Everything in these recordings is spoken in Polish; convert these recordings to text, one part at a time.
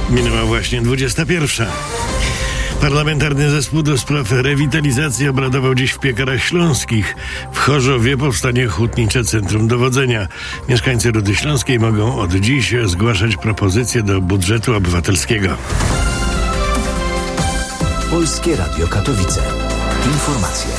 Minęła właśnie 21. Parlamentarny Zespół do Spraw Rewitalizacji obradował dziś w Piekarach Śląskich. W Chorzowie powstanie Hutnicze Centrum Dowodzenia. Mieszkańcy Rudy Śląskiej mogą od dziś zgłaszać propozycje do budżetu obywatelskiego. Polskie Radio Katowice. Informacje.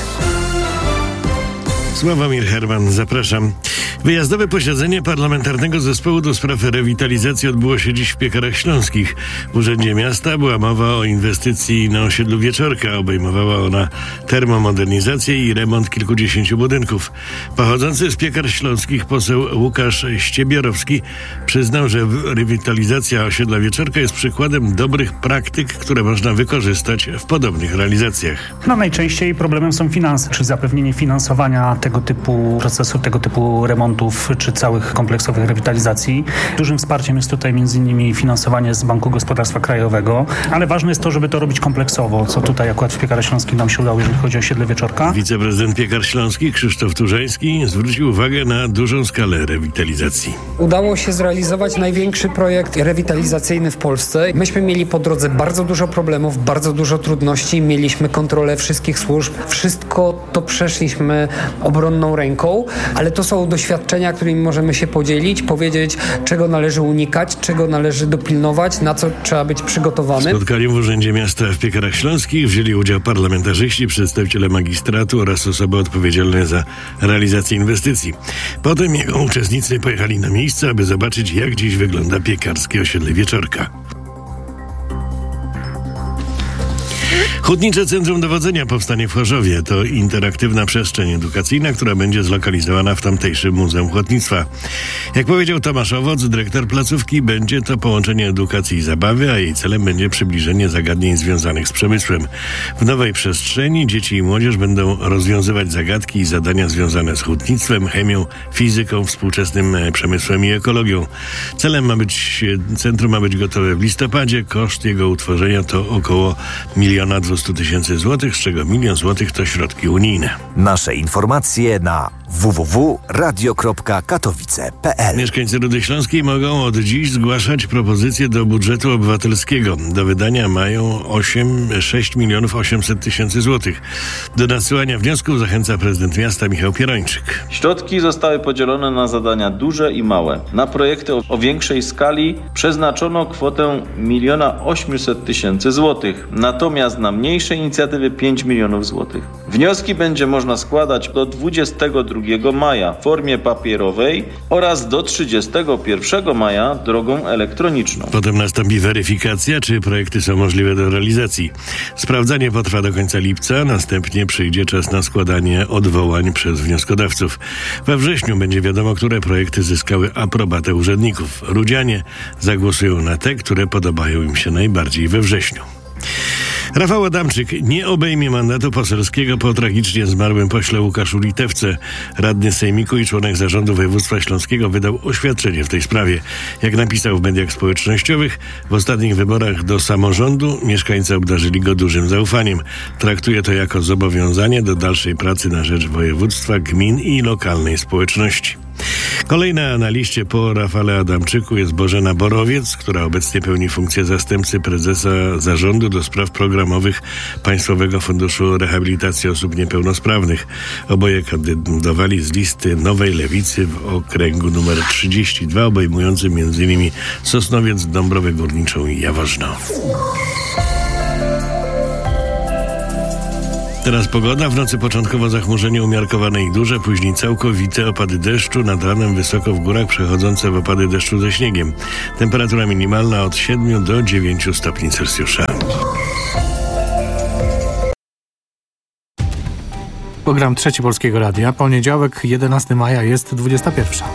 Sławomir Herman, zapraszam. Wyjazdowe posiedzenie Parlamentarnego Zespołu do Spraw Rewitalizacji odbyło się dziś w Piekarach Śląskich. W Urzędzie Miasta była mowa o inwestycji na osiedlu Wieczorka. Obejmowała ona termomodernizację i remont kilkudziesięciu budynków. Pochodzący z Piekar Śląskich poseł Łukasz Ściebiorowski przyznał, że rewitalizacja osiedla Wieczorka jest przykładem dobrych praktyk, które można wykorzystać w podobnych realizacjach. Najczęściej problemem są finanse, czy zapewnienie finansowania tego typu procesu, tego typu remontów, czy całych kompleksowych rewitalizacji. Dużym wsparciem jest tutaj m.in. finansowanie z Banku Gospodarstwa Krajowego, ale ważne jest to, żeby to robić kompleksowo, co tutaj akurat w Piekarach Śląskich nam się udało, jeżeli chodzi o osiedle Wieczorka. Wiceprezydent Piekar Śląskich Krzysztof Turzański zwrócił uwagę na dużą skalę rewitalizacji. Udało się zrealizować największy projekt rewitalizacyjny w Polsce. Myśmy mieli po drodze bardzo dużo problemów, bardzo dużo trudności, mieliśmy kontrolę wszystkich służb, wszystko to przeszliśmy obronną ręką, ale to są doświadczenia, którymi możemy się podzielić, powiedzieć, czego należy unikać, czego należy dopilnować, na co trzeba być przygotowanym. W spotkaniu w Urzędzie Miasta w Piekarach Śląskich wzięli udział parlamentarzyści, przedstawiciele magistratu oraz osoby odpowiedzialne za realizację inwestycji. Potem jego uczestnicy pojechali na miejsce, aby zobaczyć, jak dziś wygląda piekarskie osiedle Wieczorka. Hutnicze Centrum Dowodzenia powstanie w Chorzowie. To interaktywna przestrzeń edukacyjna, która będzie zlokalizowana w tamtejszym Muzeum Hutnictwa. Jak powiedział Tomasz Owoc, dyrektor placówki, będzie to połączenie edukacji i zabawy, a jej celem będzie przybliżenie zagadnień związanych z przemysłem. W nowej przestrzeni dzieci i młodzież będą rozwiązywać zagadki i zadania związane z hutnictwem, chemią, fizyką, współczesnym przemysłem i ekologią. Centrum ma być gotowe w listopadzie. Koszt jego utworzenia to około 1 200 000 złotych, z czego 1 000 000 złotych to środki unijne. Nasze informacje na www.radio.katowice.pl. Mieszkańcy Rudy Śląskiej mogą od dziś zgłaszać propozycje do budżetu obywatelskiego. Do wydania mają 6 800 000 złotych. Do nadsyłania wniosków zachęca prezydent miasta Michał Pierończyk. Środki zostały podzielone na zadania duże i małe. Na projekty o większej skali przeznaczono kwotę 1 800 000 złotych. Natomiast na mniejsze inicjatywy 5 milionów złotych. Wnioski będzie można składać do 22 maja w formie papierowej oraz do 31 maja drogą elektroniczną. Potem nastąpi weryfikacja, czy projekty są możliwe do realizacji. Sprawdzanie potrwa do końca lipca, następnie przyjdzie czas na składanie odwołań przez wnioskodawców. We wrześniu będzie wiadomo, które projekty zyskały aprobatę urzędników. Rudzianie zagłosują na te, które podobają im się najbardziej we wrześniu. Rafał Adamczyk nie obejmie mandatu poselskiego po tragicznie zmarłym pośle Łukaszu Litewce. Radny sejmiku i członek zarządu województwa śląskiego wydał oświadczenie w tej sprawie. Jak napisał w mediach społecznościowych, w ostatnich wyborach do samorządu mieszkańcy obdarzyli go dużym zaufaniem. Traktuje to jako zobowiązanie do dalszej pracy na rzecz województwa, gmin i lokalnej społeczności. Kolejna na liście po Rafale Adamczyku jest Bożena Borowiec, która obecnie pełni funkcję zastępcy prezesa zarządu do spraw programowych Państwowego Funduszu Rehabilitacji Osób Niepełnosprawnych. Oboje kandydowali z listy Nowej Lewicy w okręgu numer 32, obejmującym m.in. Sosnowiec, Dąbrowę Górniczą i Jaworzno. Teraz pogoda. W nocy początkowo zachmurzenie umiarkowane i duże, później całkowite opady deszczu, nad ranem wysoko w górach przechodzące w opady deszczu ze śniegiem. Temperatura minimalna od 7 do 9 stopni Celsjusza. Program Trzeci Polskiego Radia. Poniedziałek, 11 maja jest 21.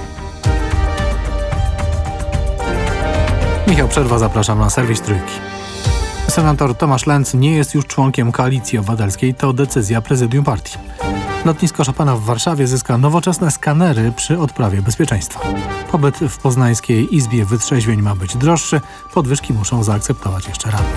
Michał Przerwa, zapraszam na serwis Trójki. Senator Tomasz Lenz nie jest już członkiem Koalicji Obywatelskiej. To decyzja prezydium partii. Lotnisko Chopina w Warszawie zyska nowoczesne skanery przy odprawie bezpieczeństwa. Pobyt w Poznańskiej Izbie Wytrzeźwień ma być droższy. Podwyżki muszą zaakceptować jeszcze radni.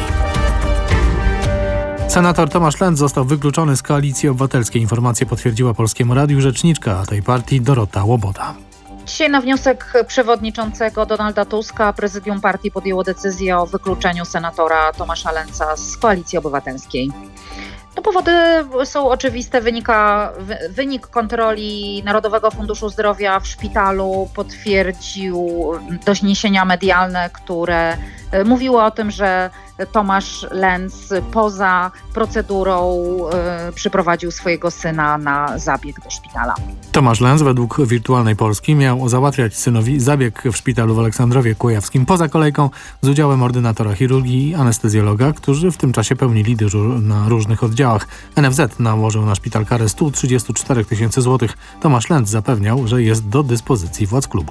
Senator Tomasz Lenz został wykluczony z Koalicji Obywatelskiej. Informację potwierdziła Polskiemu Radiu rzeczniczka tej partii Dorota Łoboda. Dzisiaj na wniosek przewodniczącego Donalda Tuska prezydium partii podjęło decyzję o wykluczeniu senatora Tomasza Lentza z Koalicji Obywatelskiej. Powody są oczywiste. Wynik kontroli Narodowego Funduszu Zdrowia w szpitalu potwierdził doniesienia medialne, które mówiły o tym, że Tomasz Lentz poza procedurą przyprowadził swojego syna na zabieg do szpitala. Tomasz Lentz według Wirtualnej Polski miał załatwiać synowi zabieg w szpitalu w Aleksandrowie Kujawskim poza kolejką z udziałem ordynatora chirurgii i anestezjologa, którzy w tym czasie pełnili dyżur na różnych oddziałach. NFZ nałożył na szpital karę 134 000 złotych. Tomasz Lentz zapewniał, że jest do dyspozycji władz klubu.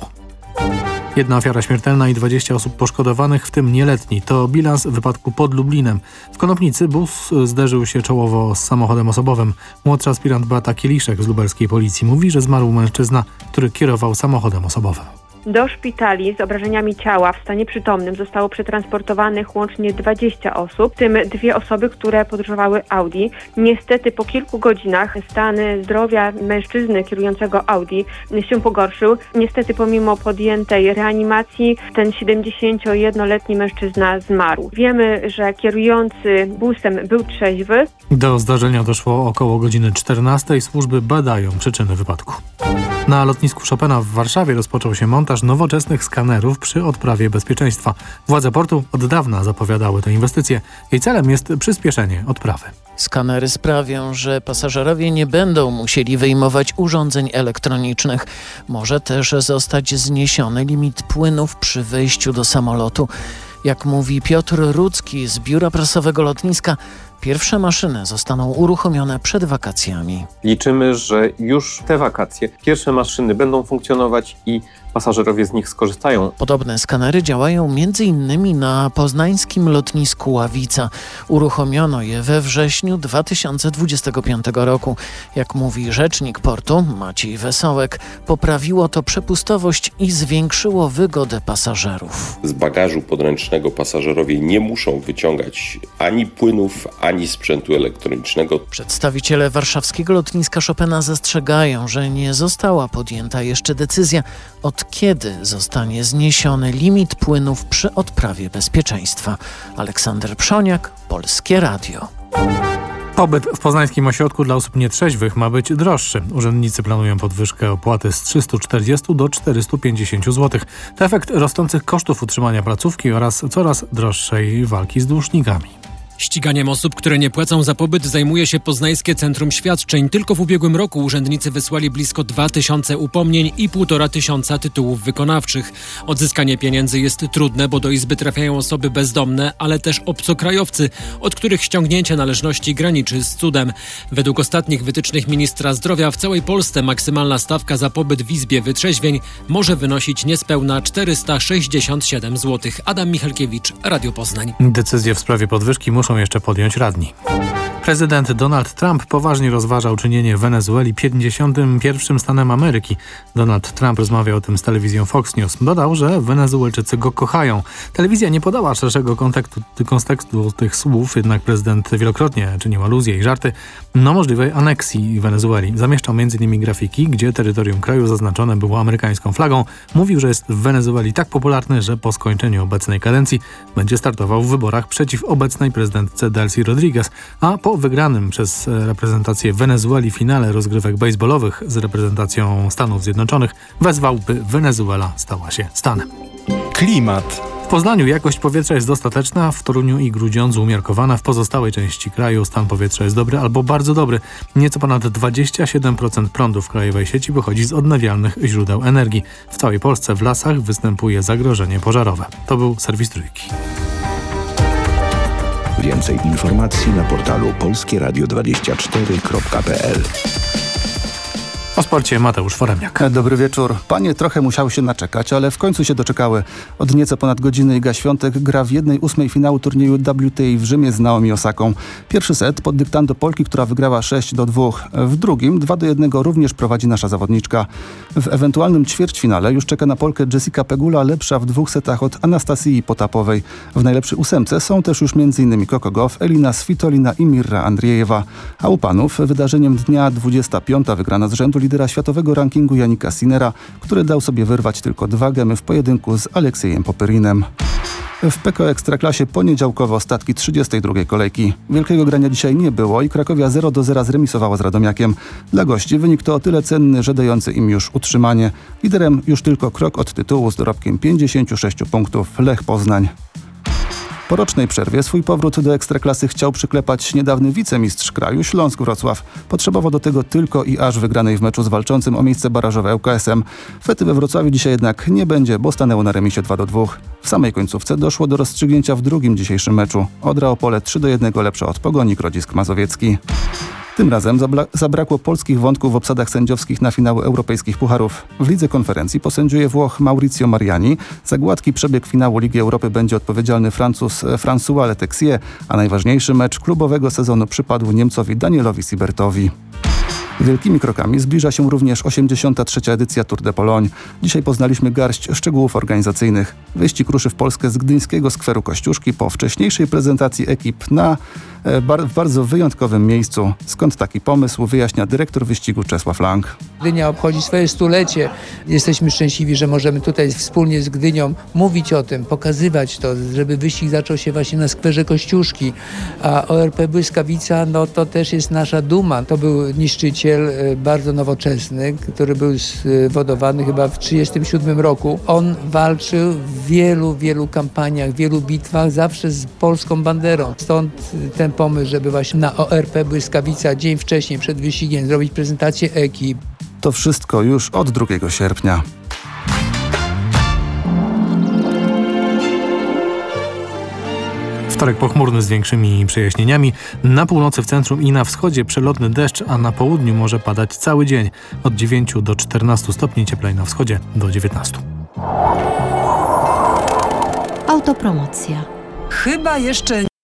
1 ofiara śmiertelna i 20 osób poszkodowanych, w tym nieletni. To bilans wypadku pod Lublinem. W Konopnicy bus zderzył się czołowo z samochodem osobowym. Młodszy aspirant Beata Kieliszek z lubelskiej policji mówi, że zmarł mężczyzna, który kierował samochodem osobowym. Do szpitali z obrażeniami ciała w stanie przytomnym zostało przetransportowanych łącznie 20 osób, w tym 2 osoby, które podróżowały Audi. Niestety po kilku godzinach stan zdrowia mężczyzny kierującego Audi się pogorszył. Niestety pomimo podjętej reanimacji ten 71-letni mężczyzna zmarł. Wiemy, że kierujący busem był trzeźwy. Do zdarzenia doszło około godziny 14. Służby badają przyczyny wypadku. Na lotnisku Chopina w Warszawie rozpoczął się montaż nowoczesnych skanerów przy odprawie bezpieczeństwa. Władze portu od dawna zapowiadały tę inwestycję. Jej celem jest przyspieszenie odprawy. Skanery sprawią, że pasażerowie nie będą musieli wyjmować urządzeń elektronicznych. Może też zostać zniesiony limit płynów przy wejściu do samolotu. Jak mówi Piotr Rudzki z biura prasowego lotniska, pierwsze maszyny zostaną uruchomione przed wakacjami. Liczymy, że już te wakacje pierwsze maszyny będą funkcjonować i pasażerowie z nich skorzystają. Podobne skanery działają m.in. na poznańskim lotnisku Ławica. Uruchomiono je we wrześniu 2025 roku. Jak mówi rzecznik portu Maciej Wesołek, poprawiło to przepustowość i zwiększyło wygodę pasażerów. Z bagażu podręcznego pasażerowie nie muszą wyciągać ani płynów, ani sprzętu elektronicznego. Przedstawiciele warszawskiego lotniska Chopina zastrzegają, że nie została podjęta jeszcze decyzja, od kiedy zostanie zniesiony limit płynów przy odprawie bezpieczeństwa. Aleksander Przoniak, Polskie Radio. Pobyt w poznańskim ośrodku dla osób nietrzeźwych ma być droższy. Urzędnicy planują podwyżkę opłaty z 340 do 450 zł. To efekt rosnących kosztów utrzymania placówki oraz coraz droższej walki z dłużnikami. Ściganiem osób, które nie płacą za pobyt, zajmuje się Poznańskie Centrum Świadczeń. Tylko w ubiegłym roku urzędnicy wysłali blisko 2000 upomnień i 1500 tytułów wykonawczych. Odzyskanie pieniędzy jest trudne, bo do izby trafiają osoby bezdomne, ale też obcokrajowcy, od których ściągnięcie należności graniczy z cudem. Według ostatnich wytycznych ministra zdrowia w całej Polsce maksymalna stawka za pobyt w izbie wytrzeźwień może wynosić niespełna 467 zł. Adam Michalkiewicz, Radio Poznań. Decyzję w sprawie podwyżki muszą jeszcze podjąć radni. Prezydent Donald Trump poważnie rozważa uczynienie Wenezueli 51. stanem Ameryki. Donald Trump rozmawiał o tym z telewizją Fox News. Dodał, że Wenezuelczycy go kochają. Telewizja nie podała szerszego kontekstu tych słów, jednak prezydent wielokrotnie czynił aluzje i żarty na możliwej aneksji Wenezueli. Zamieszczał m.in. grafiki, gdzie terytorium kraju zaznaczone było amerykańską flagą. Mówił, że jest w Wenezueli tak popularny, że po skończeniu obecnej kadencji będzie startował w wyborach przeciw obecnej prezydentce Delcy Rodriguez, a po wygranym przez reprezentację Wenezueli finale rozgrywek bejsbolowych z reprezentacją Stanów Zjednoczonych wezwał, by Wenezuela stała się stanem. Klimat. W Poznaniu jakość powietrza jest dostateczna, w Toruniu i Grudziądzu umiarkowana, w pozostałej części kraju stan powietrza jest dobry albo bardzo dobry. Nieco ponad 27% prądu w krajowej sieci pochodzi z odnawialnych źródeł energii. W całej Polsce w lasach występuje zagrożenie pożarowe. To był serwis Trójki. Więcej informacji na portalu polskieradio24.pl. O sporcie Mateusz Foremniak. Dobry wieczór. Panie trochę musiały się naczekać, ale w końcu się doczekały. Od nieco ponad godziny Iga Świątek gra w 1/8 finału turnieju WTA w Rzymie z Naomi Osaką. Pierwszy set pod dyktando Polki, która wygrała 6-2. W drugim 2-1 również prowadzi nasza zawodniczka. W ewentualnym ćwierćfinale już czeka na Polkę Jessica Pegula, lepsza w 2 setach od Anastasii Potapowej. W najlepszej 8 są też już m.in. Coco Gauff, Elina Svitolina i Mirra Andriejewa. A u panów wydarzeniem dnia 25. wygrana z rzędu lidera światowego rankingu Jannika Sinnera, który dał sobie wyrwać tylko 2 gemy w pojedynku z Aleksiejem Popyrinem. W PKO Ekstraklasie poniedziałkowe ostatki 32. kolejki. Wielkiego grania dzisiaj nie było i Krakowia 0-0 zremisowała z Radomiakiem. Dla gości wynik to o tyle cenny, że dający im już utrzymanie. Liderem już tylko krok od tytułu z dorobkiem 56 punktów Lech Poznań. Po rocznej przerwie swój powrót do Ekstraklasy chciał przyklepać niedawny wicemistrz kraju Śląsk Wrocław. Potrzebował do tego tylko i aż wygranej w meczu z walczącym o miejsce barażowe ŁKS-em. Fety we Wrocławiu dzisiaj jednak nie będzie, bo stanęło na remisie 2-2. W samej końcówce doszło do rozstrzygnięcia w drugim dzisiejszym meczu. Odra Opole 3-1 lepsza od Pogoni Grodzisk Mazowiecki. Tym razem zabrakło polskich wątków w obsadach sędziowskich na finały europejskich pucharów. W Lidze Konferencji posędziuje Włoch Maurizio Mariani. Za gładki przebieg finału Ligi Europy będzie odpowiedzialny Francuz François Letexier, a najważniejszy mecz klubowego sezonu przypadł Niemcowi Danielowi Siebertowi. Wielkimi krokami zbliża się również 83. edycja Tour de Pologne. Dzisiaj poznaliśmy garść szczegółów organizacyjnych. Wyścig ruszy w Polskę z gdyńskiego skweru Kościuszki po wcześniejszej prezentacji ekip w bardzo wyjątkowym miejscu. Skąd taki pomysł, wyjaśnia dyrektor wyścigu Czesław Lang. Gdynia obchodzi swoje 100-lecie. Jesteśmy szczęśliwi, że możemy tutaj wspólnie z Gdynią mówić o tym, pokazywać to, żeby wyścig zaczął się właśnie na skwerze Kościuszki. A ORP Błyskawica, no to też jest nasza duma. To był niszczyciel bardzo nowoczesny, który był zwodowany chyba w 1937 roku. On walczył w wielu kampaniach, w wielu bitwach, zawsze z polską banderą. Stąd ten pomysł, żeby właśnie na ORP Błyskawica dzień wcześniej, przed wyścigiem, zrobić prezentację ekip. To wszystko już od 2 sierpnia. Wtorek pochmurny z większymi przejaśnieniami. Na północy, w centrum i na wschodzie przelotny deszcz, a na południu może padać cały dzień. Od 9 do 14 stopni, cieplej na wschodzie do 19. Autopromocja. Chyba jeszcze